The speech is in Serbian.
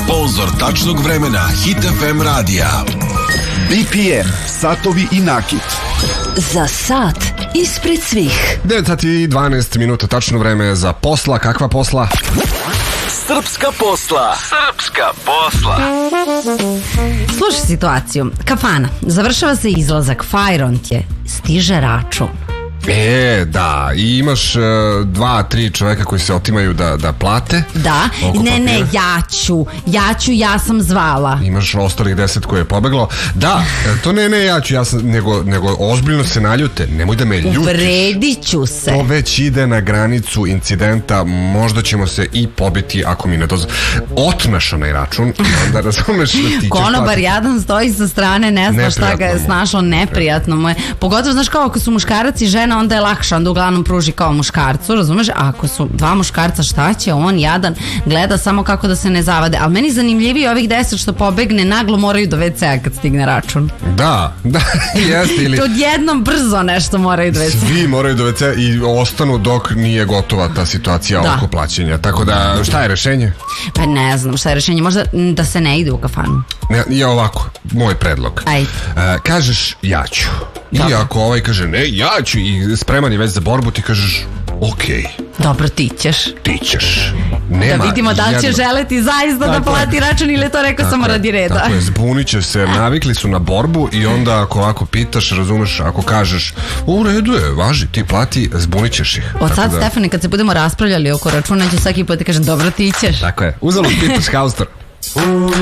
Sponzor tačnog vremena Hit FM radija. BPM, satovi i nakit. Za sat ispred svih. 9 sati i 12 minuta, tačno vreme za posla. Kakva posla? Srpska posla. Srpska posla. Slušaj situaciju. Kafana. Završava se izlazak. Fajront je. Stiže račun. Da, i imaš 2-3 čoveka koji se otimaju da plate. Da, ne, ja sam zvala. Imaš ostalih 10 koje je pobeglo. Da, to ne, ja sam, nego ozbiljno se naljute. Nemoj da me ljutiš. Uvredit ću se. To već ide na granicu incidenta. Možda ćemo se i pobiti ako mi ne dozvoli. Otmeš onaj račun i onda razumeš da ti ćeš konobar jadan stoji sa strane, ne zna šta ga je snašao, neprijatno mu je. Pogotovo, znaš, kao ako su muškarac i žena, onda je lakše, onda uglavnom pruži kao muškarcu, razumeš? A ako su dva muškarca, šta će? On jadan gleda samo kako da se ne zavade. Ali meni zanimljivije ovih 10 što pobegne, naglo moraju do WC-a kad stigne račun. Da, jeste. Ili odjednom brzo nešto moraju do WC-a. Svi moraju do WC-a i ostanu dok nije gotova ta situacija oko plaćanja. Tako da, šta je rešenje? Pa ne znam šta je rešenje. Možda da se ne ide u kafanu. Je ovako, moj predlog. Ajde. Kažeš ja ću. I ako ovaj kaže ne, ja ću i spreman je već za borbu, ti kažeš okej. Dobro, ti ćeš. Nema da vidimo da li će želeti zaista da plati račun ili je to rekao samo radi reda. Tako je, zbunit će se, navikli su na borbu i onda ako ovako pitaš, razumeš, ako kažeš u redu je, važi, ti plati, zbunit ćeš ih. Od sad, Stefane, kad se budemo raspravljali oko računa, ću svaki put da kažem dobro, ti ćeš. Tako je, uzalud pitaš haustor.